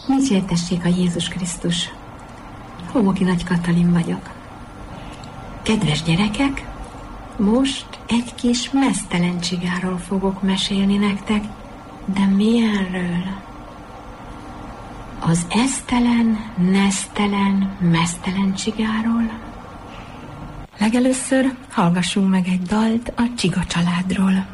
Dicsértessék a Jézus Krisztus! Homoki Nagy Katalin vagyok. Kedves gyerekek, most egy kis meztelen csigáról fogok mesélni nektek, de milyenről? Az esztelen, nesztelen, meztelen csigáról. Legelőször hallgassunk meg egy dalt a csiga családról.